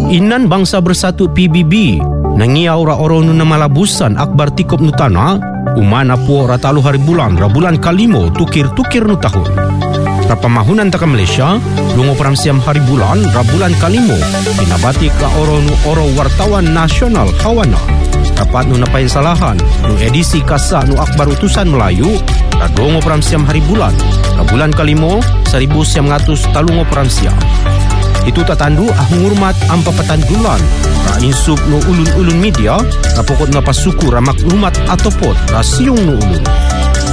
Inan Bangsa Bersatu PBB nangiau ra-oro nu namalabusan akbar tikop nu tanah uman apu ratalu hari bulan kalimo tukir-tukir nu tahun. Rapamahunan taka Malaysia lungo peramsiam hari bulan rabulan kalimo pinabati ka oro nu oro wartawan nasional kawana. Dapat nu napain salahan nu edisi kasa nu akbar utusan Melayu radongo peramsiam hari bulan rabulan kalimo 1900 talungo peramsiam. Itu tatandu ahungurmat ampa petandulan ra insub nu ulun-ulun media ra pokok na pasuku ra maklumat atau pot ra siung nu ulun.